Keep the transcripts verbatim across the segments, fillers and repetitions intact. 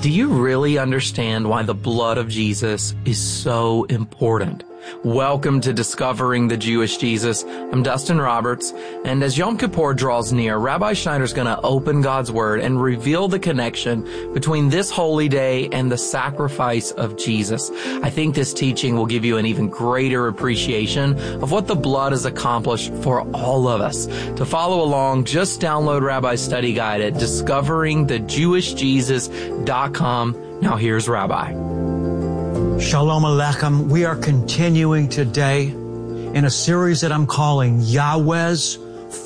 Do you really understand why the blood of Jesus is so important? Welcome to Discovering the Jewish Jesus. I'm Dustin Roberts, and as Yom Kippur draws near, Rabbi Schneider's going to open God's Word and reveal the connection between this holy day and the sacrifice of Jesus. I think this teaching will give you an even greater appreciation of what the blood has accomplished for all of us. To follow along, just download Rabbi's study guide at discovering the jewish jesus dot com. Now here's Rabbi. Shalom Aleichem. We are continuing today in a series that I'm calling Yahweh's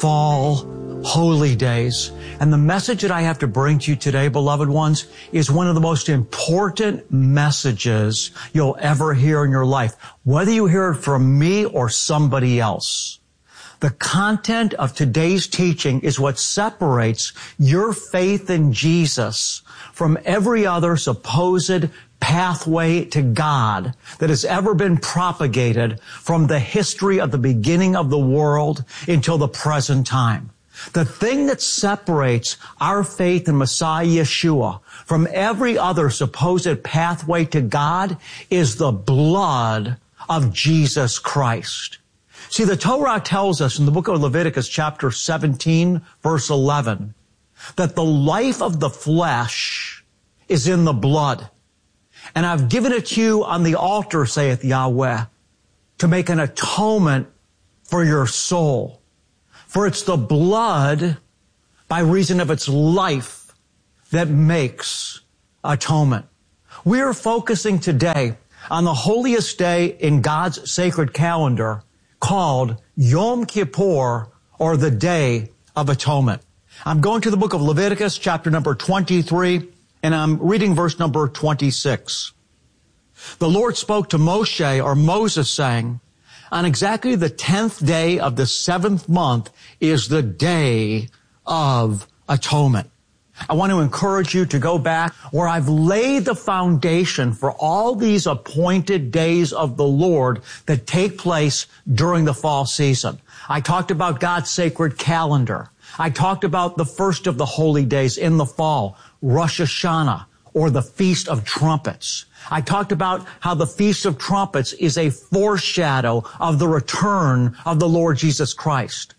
Fall Holy Days. And the message that I have to bring to you today, beloved ones, is one of the most important messages you'll ever hear in your life, whether you hear it from me or somebody else. The content of today's teaching is what separates your faith in Jesus from every other supposed pathway to God that has ever been propagated from the history of the beginning of the world until the present time. The thing that separates our faith in Messiah Yeshua from every other supposed pathway to God is the blood of Jesus Christ. See, the Torah tells us in the book of Leviticus chapter seventeen, verse eleven, that the life of the flesh is in the blood. And I've given it to you on the altar, saith Yahweh, to make an atonement for your soul. For it's the blood, by reason of its life, that makes atonement. We are focusing today on the holiest day in God's sacred calendar called Yom Kippur, or the Day of Atonement. I'm going to the book of Leviticus, chapter number twenty-three, and I'm reading verse number twenty-six. The Lord spoke to Moshe, or Moses, saying, on exactly the tenth day of the seventh month is the Day of Atonement. I want to encourage you to go back where I've laid the foundation for all these appointed days of the Lord that take place during the fall season. I talked about God's sacred calendar. I talked about the first of the holy days in the fall, Rosh Hashanah, or the Feast of Trumpets. I talked about how the Feast of Trumpets is a foreshadow of the return of the Lord Jesus Christ.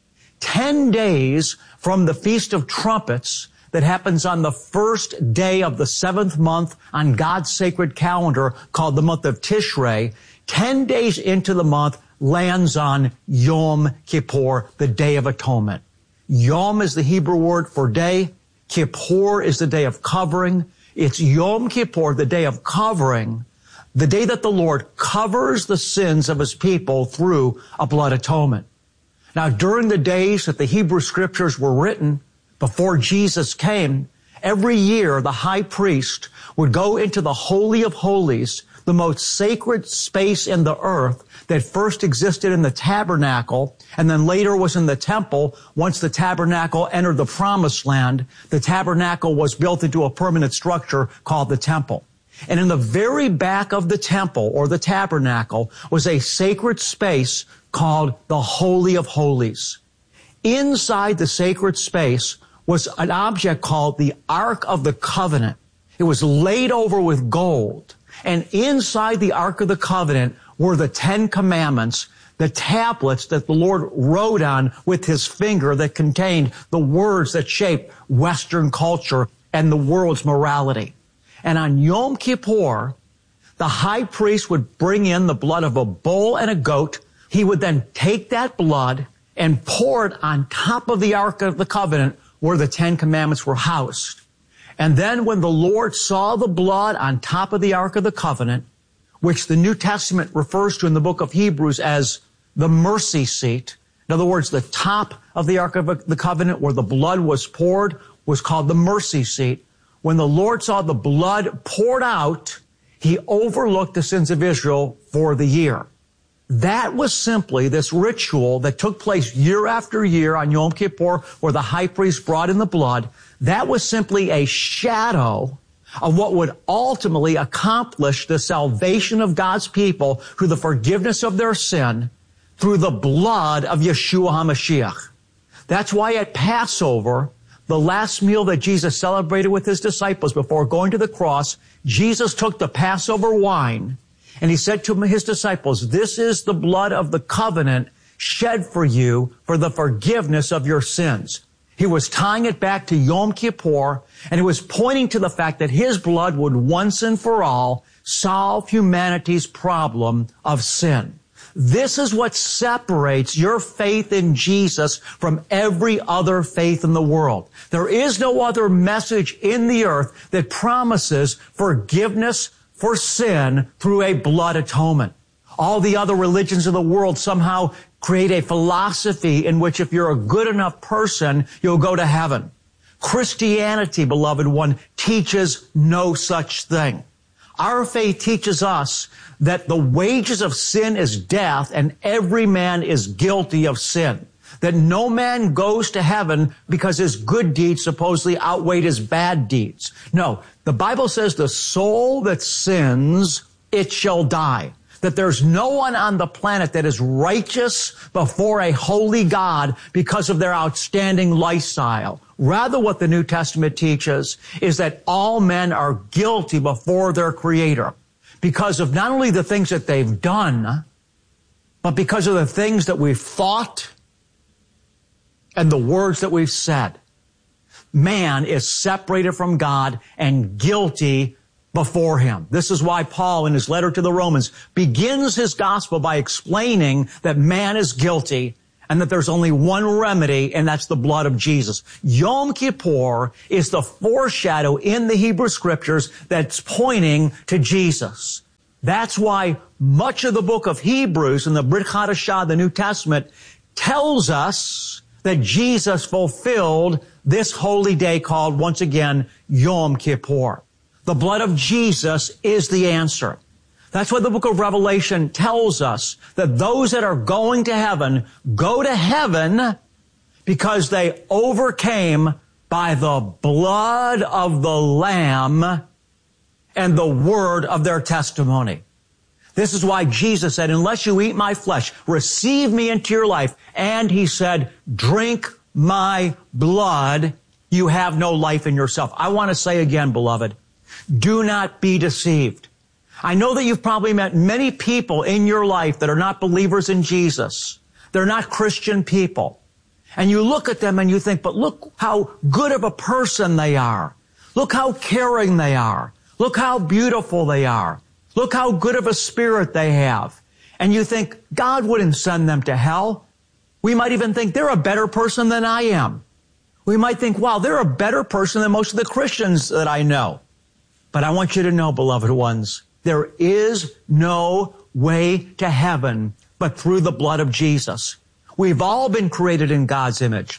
Ten days from the Feast of Trumpets that happens on the first day of the seventh month on God's sacred calendar called the month of Tishrei, ten days into the month lands on Yom Kippur, the Day of Atonement. Yom is the Hebrew word for day. Kippur is the day of covering. It's Yom Kippur, the day of covering, the day that the Lord covers the sins of His people through a blood atonement. Now, during the days that the Hebrew Scriptures were written, before Jesus came, every year the high priest would go into the Holy of Holies, the most sacred space in the earth that first existed in the tabernacle and then later was in the temple. Once the tabernacle entered the promised land, the tabernacle was built into a permanent structure called the temple. And in the very back of the temple or the tabernacle was a sacred space called the Holy of Holies. Inside the sacred space was an object called the Ark of the Covenant. It was laid over with gold. And inside the Ark of the Covenant were the Ten Commandments, the tablets that the Lord wrote on with His finger that contained the words that shaped Western culture and the world's morality. And on Yom Kippur, the high priest would bring in the blood of a bull and a goat. He would then take that blood and pour it on top of the Ark of the Covenant where the Ten Commandments were housed. And then when the Lord saw the blood on top of the Ark of the Covenant, which the New Testament refers to in the book of Hebrews as the mercy seat, in other words, the top of the Ark of the Covenant where the blood was poured was called the mercy seat. When the Lord saw the blood poured out, He overlooked the sins of Israel for the year. That was simply this ritual that took place year after year on Yom Kippur where the high priest brought in the blood. That was simply a shadow of what would ultimately accomplish the salvation of God's people through the forgiveness of their sin through the blood of Yeshua HaMashiach. That's why at Passover, The last meal that Jesus celebrated with his disciples before going to the cross, Jesus took the Passover wine and he said to his disciples, this is the blood of the covenant shed for you for the forgiveness of your sins. He was tying it back to Yom Kippur, and he was pointing to the fact that his blood would once and for all solve humanity's problem of sin. This is what separates your faith in Jesus from every other faith in the world. There is no other message in the earth that promises forgiveness for sin through a blood atonement. All the other religions of the world somehow create a philosophy in which if you're a good enough person, you'll go to heaven. Christianity, beloved one, teaches no such thing. Our faith teaches us that the wages of sin is death and every man is guilty of sin. That no man goes to heaven because his good deeds supposedly outweighed his bad deeds. No, the Bible says the soul that sins, it shall die. That there's no one on the planet that is righteous before a holy God because of their outstanding lifestyle. Rather, what the New Testament teaches is that all men are guilty before their Creator because of not only the things that they've done, but because of the things that we've thought and the words that we've said. Man is separated from God and guilty before him. This is why Paul, in his letter to the Romans, begins his gospel by explaining that man is guilty and that there's only one remedy, and that's the blood of Jesus. Yom Kippur is the foreshadow in the Hebrew Scriptures that's pointing to Jesus. That's why much of the book of Hebrews in the Brit Hadashah, the New Testament, tells us that Jesus fulfilled this holy day called, once again, Yom Kippur. The blood of Jesus is the answer. That's why the book of Revelation tells us that those that are going to heaven go to heaven because they overcame by the blood of the Lamb and the word of their testimony. This is why Jesus said, unless you eat my flesh, receive me into your life. And he said, drink my blood, you have no life in yourself. I want to say again, beloved, do not be deceived. I know that you've probably met many people in your life that are not believers in Jesus. They're not Christian people. And you look at them and you think, but look how good of a person they are. Look how caring they are. Look how beautiful they are. Look how good of a spirit they have. And you think, God wouldn't send them to hell. We might even think they're a better person than I am. We might think, wow, they're a better person than most of the Christians that I know. But I want you to know, beloved ones, there is no way to heaven but through the blood of Jesus. We've all been created in God's image.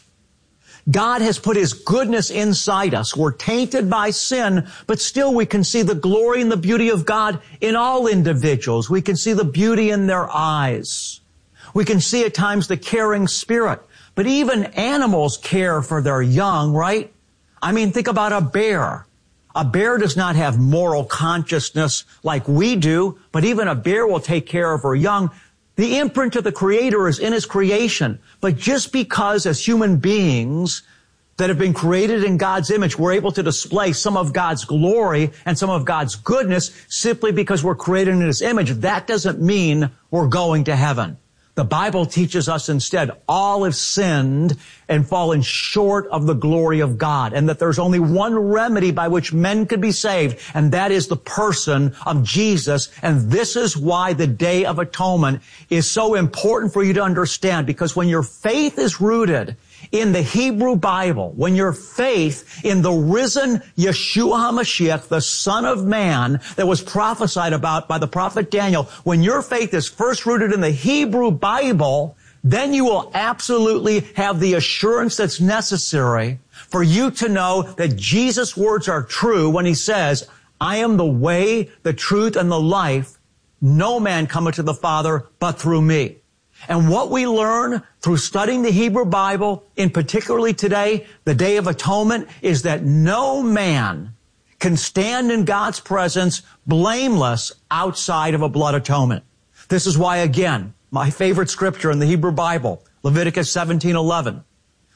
God has put His goodness inside us. We're tainted by sin, but still we can see the glory and the beauty of God in all individuals. We can see the beauty in their eyes. We can see at times the caring spirit. But even animals care for their young, right? I mean, think about a bear. A bear does not have moral consciousness like we do, but even a bear will take care of her young. The imprint of the Creator is in His creation. But just because as human beings that have been created in God's image, we're able to display some of God's glory and some of God's goodness simply because we're created in His image, that doesn't mean we're going to heaven. The Bible teaches us instead all have sinned and fallen short of the glory of God, and that there's only one remedy by which men can be saved, and that is the person of Jesus. And this is why the Day of Atonement is so important for you to understand, because when your faith is rooted in the Hebrew Bible, when your faith in the risen Yeshua HaMashiach, the Son of Man that was prophesied about by the prophet Daniel, when your faith is first rooted in the Hebrew Bible, then you will absolutely have the assurance that's necessary for you to know that Jesus' words are true when He says, I am the way, the truth, and the life. No man cometh to the Father but through me. And what we learn through studying the Hebrew Bible, in particularly today, the Day of Atonement, is that no man can stand in God's presence blameless outside of a blood atonement. This is why, again, my favorite scripture in the Hebrew Bible, Leviticus seventeen eleven.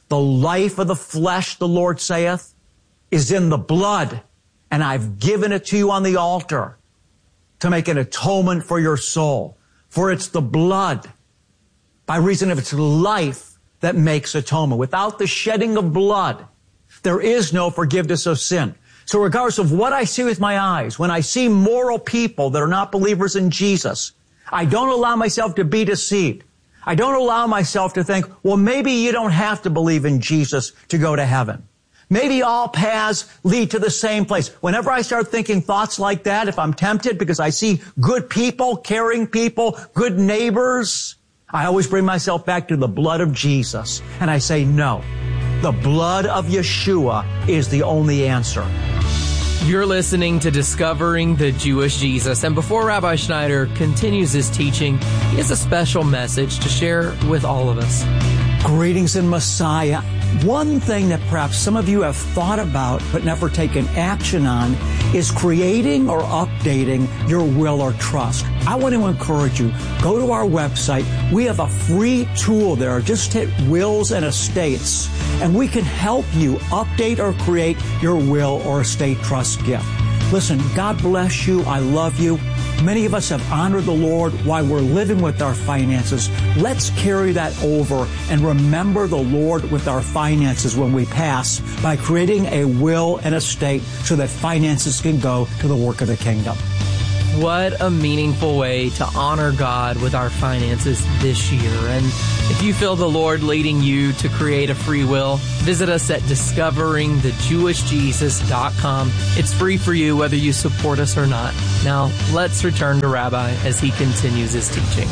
The life of the flesh, the Lord saith, is in the blood, and I've given it to you on the altar to make an atonement for your soul. For it's the blood, by reason of its life, that makes atonement. Without the shedding of blood, there is no forgiveness of sin. So regardless of what I see with my eyes, when I see moral people that are not believers in Jesus, I don't allow myself to be deceived. I don't allow myself to think, well, maybe you don't have to believe in Jesus to go to heaven. Maybe all paths lead to the same place. Whenever I start thinking thoughts like that, if I'm tempted because I see good people, caring people, good neighbors, I always bring myself back to the blood of Jesus. And I say, no, the blood of Yeshua is the only answer. You're listening to Discovering the Jewish Jesus. And before Rabbi Schneider continues his teaching, he has a special message to share with all of us. Greetings in Messiah. One thing that perhaps some of you have thought about but never taken action on is creating or updating your will or trust. I want to encourage you, go to our website. We have a free tool there. Just hit Wills and Estates, and we can help you update or create your will or estate trust gift. Listen, God bless you. I love you. Many of us have honored the Lord while we're living with our finances. Let's carry that over and remember the Lord with our finances when we pass by creating a will and estate so that finances can go to the work of the kingdom. What a meaningful way to honor God with our finances this year. And if you feel the Lord leading you to create a free will, visit us at discovering the jewish jesus dot com. It's free for you whether you support us or not. Now, let's return to Rabbi as he continues his teaching.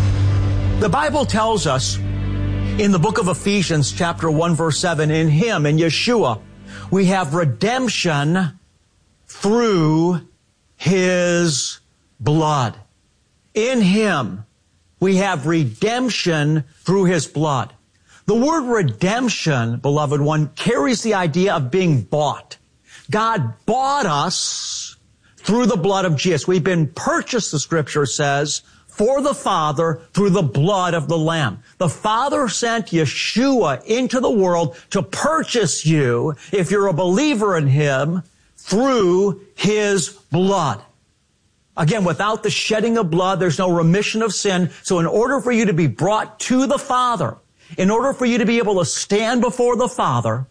The Bible tells us in the book of Ephesians, chapter one, verse seven, in Him, in Yeshua, we have redemption through His blood. In Him, we have redemption through His blood. The word redemption, beloved one, carries the idea of being bought. God bought us through the blood of Jesus. We've been purchased, the Scripture says, for the Father through the blood of the Lamb. The Father sent Yeshua into the world to purchase you, if you're a believer in Him, through His blood. Again, without the shedding of blood, there's no remission of sin. So in order for you to be brought to the Father, in order for you to be able to stand before the Father,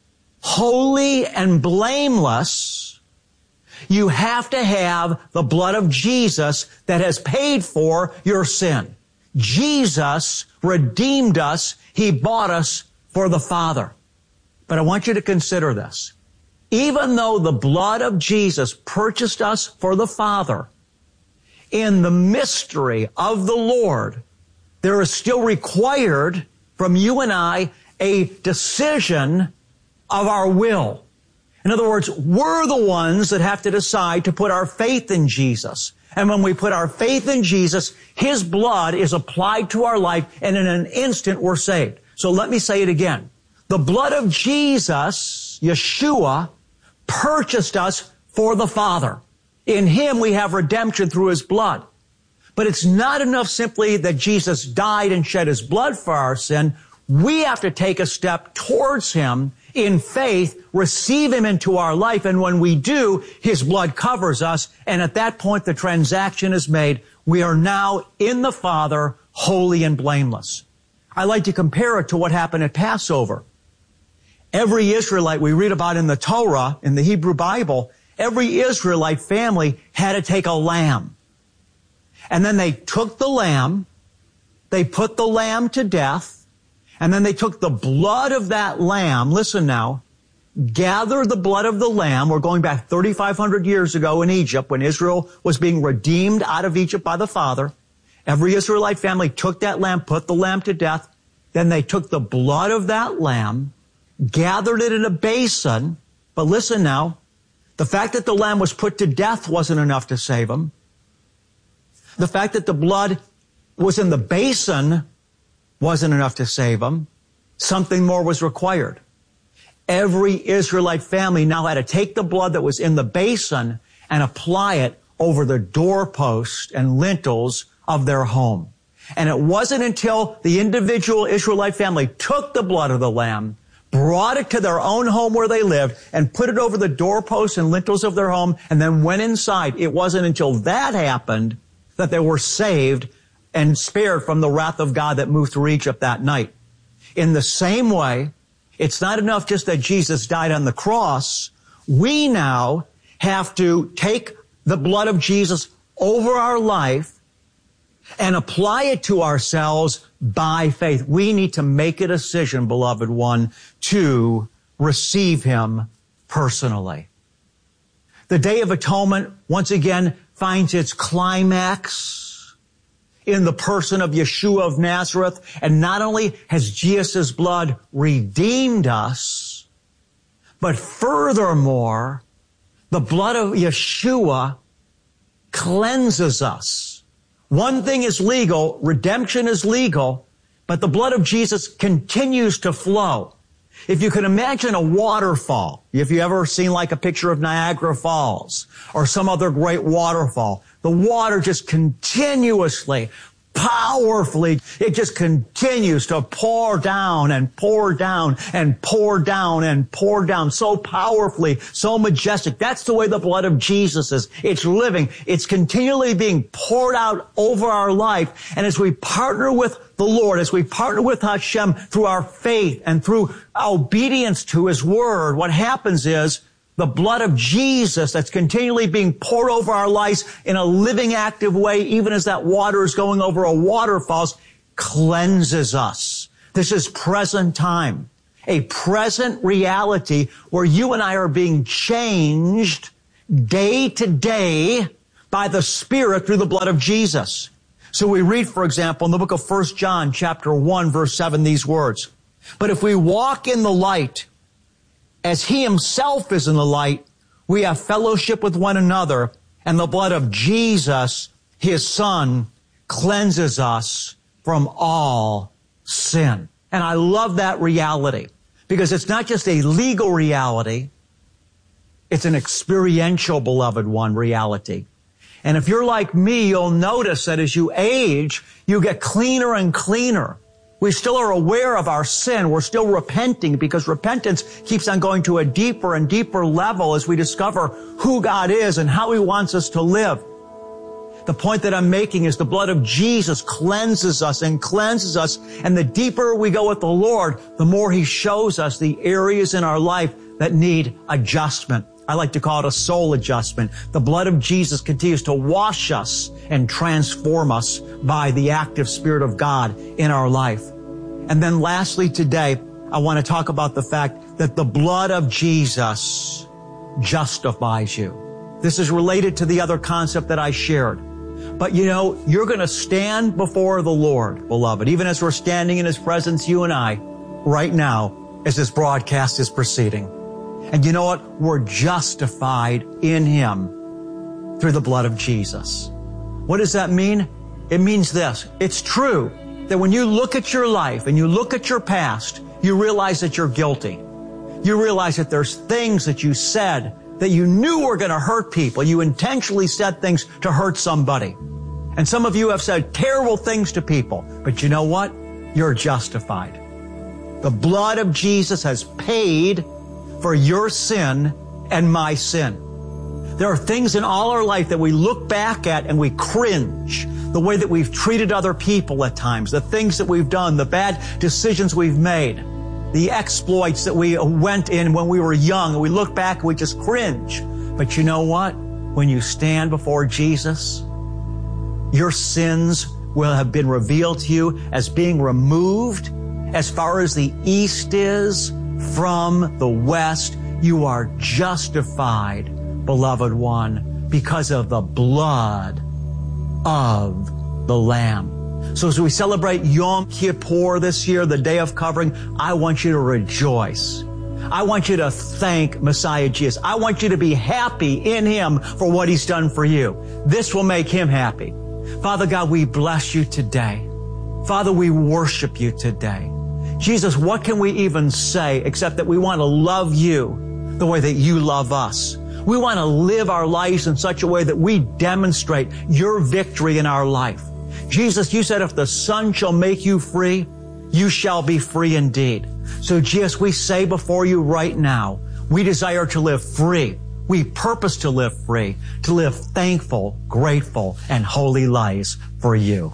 holy and blameless, you have to have the blood of Jesus that has paid for your sin. Jesus redeemed us. He bought us for the Father. But I want you to consider this. Even though the blood of Jesus purchased us for the Father, in the mystery of the Lord, there is still required from you and I a decision of our will. In other words, we're the ones that have to decide to put our faith in Jesus. And when we put our faith in Jesus, His blood is applied to our life, and in an instant we're saved. So let me say it again. The blood of Jesus, Yeshua, purchased us for the Father. In Him we have redemption through His blood. But it's not enough simply that Jesus died and shed His blood for our sin. We have to take a step towards Him in faith, receive Him into our life, and when we do, His blood covers us, and at that point the transaction is made. We are now in the Father, holy and blameless. I like to compare it to what happened at Passover. Every Israelite we read about in the Torah, in the Hebrew Bible, every Israelite family had to take a lamb. And then they took the lamb, they put the lamb to death, and then they took the blood of that lamb, listen now, gathered the blood of the lamb. We're going back thirty-five hundred years ago in Egypt when Israel was being redeemed out of Egypt by the Father. Every Israelite family took that lamb, put the lamb to death. Then they took the blood of that lamb, gathered it in a basin. But listen now, the fact that the lamb was put to death wasn't enough to save him. The fact that the blood was in the basin wasn't enough to save him. Something more was required. Every Israelite family now had to take the blood that was in the basin and apply it over the doorpost and lintels of their home. And it wasn't until the individual Israelite family took the blood of the lamb, brought it to their own home where they lived, and put it over the doorposts and lintels of their home, and then went inside. It wasn't until that happened that they were saved and spared from the wrath of God that moved through Egypt that night. In the same way, it's not enough just that Jesus died on the cross. We now have to take the blood of Jesus over our life and apply it to ourselves by faith. We need to make a decision, beloved one, to receive him personally. The Day of Atonement, once again, finds its climax in the person of Yeshua of Nazareth. And not only has Jesus' blood redeemed us, but furthermore, the blood of Yeshua cleanses us. One thing is legal, redemption is legal, but the blood of Jesus continues to flow. If you can imagine a waterfall, if you ever seen like a picture of Niagara Falls or some other great waterfall, the water just continuously, powerfully, it just continues to pour down and pour down and pour down and pour down so powerfully, so majestic. That's the way the blood of Jesus is. It's living. It's continually being poured out over our life. And as we partner with the Lord, as we partner with Hashem through our faith and through obedience to His Word, what happens is the blood of Jesus that's continually being poured over our lives in a living, active way, even as that water is going over a waterfall, cleanses us. This is present time, a present reality where you and I are being changed day to day by the Spirit through the blood of Jesus. So we read, for example, in the book of First John, chapter one, verse seven, these words, "But if we walk in the light, as He Himself is in the light, we have fellowship with one another, and the blood of Jesus, His Son, cleanses us from all sin." And I love that reality, because it's not just a legal reality, it's an experiential, beloved one, reality. And if you're like me, you'll notice that as you age, you get cleaner and cleaner. We still are aware of our sin. We're still repenting, because repentance keeps on going to a deeper and deeper level as we discover who God is and how He wants us to live. The point that I'm making is the blood of Jesus cleanses us and cleanses us. And the deeper we go with the Lord, the more He shows us the areas in our life that need adjustment. I like to call it a soul adjustment. The blood of Jesus continues to wash us and transform us by the active Spirit of God in our life. And then lastly today, I want to talk about the fact that the blood of Jesus justifies you. This is related to the other concept that I shared. But you know, you're going to stand before the Lord, beloved, even as we're standing in His presence, you and I, right now, as this broadcast is proceeding. And you know what? We're justified in Him through the blood of Jesus. What does that mean? It means this. It's true that when you look at your life and you look at your past, you realize that you're guilty. You realize that there's things that you said that you knew were going to hurt people. You intentionally said things to hurt somebody. And some of you have said terrible things to people. But you know what? You're justified. The blood of Jesus has paid for your sin and my sin. There are things in all our life that we look back at and we cringe. The way that we've treated other people at times, the things that we've done, the bad decisions we've made, the exploits that we went in when we were young, and we look back and we just cringe. But you know what? When you stand before Jesus, your sins will have been revealed to you as being removed as far as the east is from the west. You are justified, beloved one, because of the blood of the Lamb. So as we celebrate Yom Kippur this year, the Day of Covering, I want you to rejoice. I want you to thank Messiah Jesus. I want you to be happy in Him for what He's done for you. This will make Him happy. Father God, we bless You today. Father, we worship You today. Jesus, what can we even say except that we want to love You the way that You love us? We want to live our lives in such a way that we demonstrate Your victory in our life. Jesus, you said if the Son shall make you free, you shall be free indeed. So Jesus, we say before you right now, we desire to live free. We purpose to live free, to live thankful, grateful, and holy lives for you.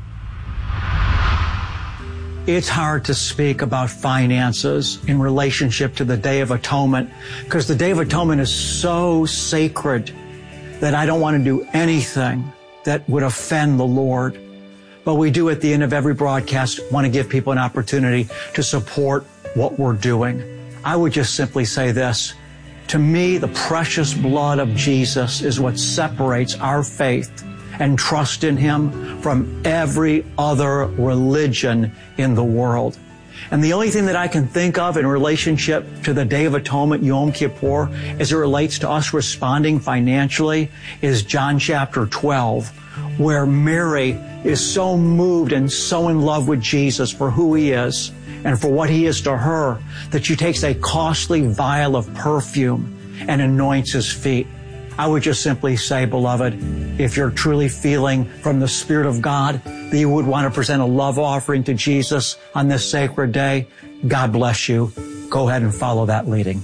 It's hard to speak about finances in relationship to the Day of Atonement because the Day of Atonement is so sacred that I don't want to do anything that would offend the Lord. But we do at the end of every broadcast want to give people an opportunity to support what we're doing. I would just simply say this. To me, the precious blood of Jesus is what separates our faith and trust in Him from every other religion in the world. And the only thing that I can think of in relationship to the Day of Atonement, Yom Kippur, as it relates to us responding financially, is John chapter twelve, where Mary is so moved and so in love with Jesus for who He is and for what He is to her, that she takes a costly vial of perfume and anoints His feet. I would just simply say, beloved, if you're truly feeling from the Spirit of God that you would want to present a love offering to Jesus on this sacred day, God bless you. Go ahead and follow that leading.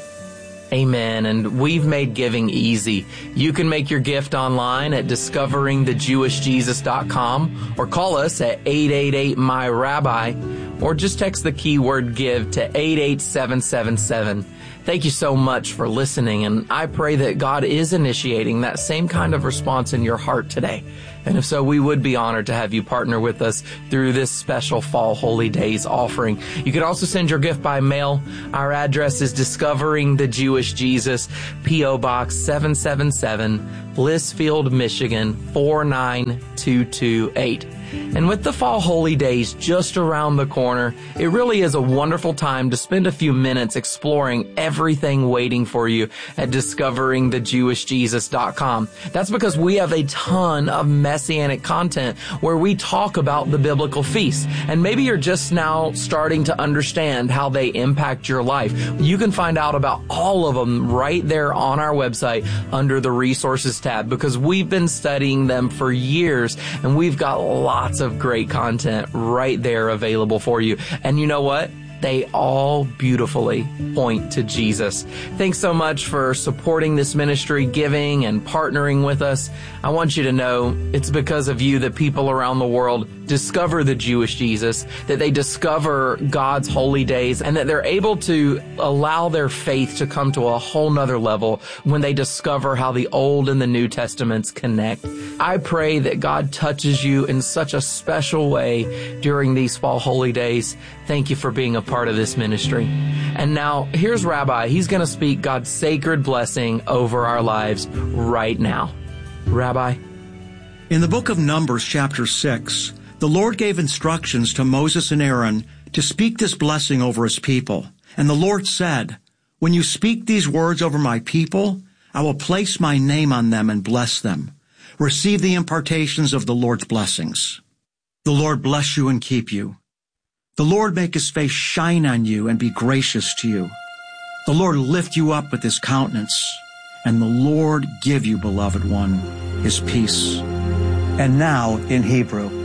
Amen. And we've made giving easy. You can make your gift online at discovering the jewish jesus dot com or call us at eight eight eight M Y Rabbi or just text the keyword give to eight eight seven seven seven. Thank you so much for listening, and I pray that God is initiating that same kind of response in your heart today. And if so, we would be honored to have you partner with us through this special Fall Holy Days offering. You can also send your gift by mail. Our address is Discovering the Jewish Jesus, P O Box seven seven seven, Blissfield, Michigan four nine two two eight. And with the Fall Holy Days just around the corner, it really is a wonderful time to spend a few minutes exploring everything waiting for you at discovering the jewish jesus dot com. That's because we have a ton of messianic content where we talk about the biblical feasts. And maybe you're just now starting to understand how they impact your life. You can find out about all of them right there on our website under the Resources tab, because we've been studying them for years and we've got lots Lots of great content right there available for you. And you know what? They all beautifully point to Jesus. Thanks so much for supporting this ministry, giving and partnering with us. I want you to know it's because of you that people around the world discover the Jewish Jesus, that they discover God's holy days, and that they're able to allow their faith to come to a whole nother level when they discover how the Old and the New Testaments connect. I pray that God touches you in such a special way during these fall holy days. Thank you for being a part of this ministry. And now, here's Rabbi. He's going to speak God's sacred blessing over our lives right now. Rabbi. In the book of Numbers, chapter six, the Lord gave instructions to Moses and Aaron to speak this blessing over His people. And the Lord said, "When you speak these words over my people, I will place my name on them and bless them. Receive the impartations of the Lord's blessings. The Lord bless you and keep you. The Lord make His face shine on you and be gracious to you. The Lord lift you up with His countenance, and the Lord give you, beloved one, His peace." And now in Hebrew.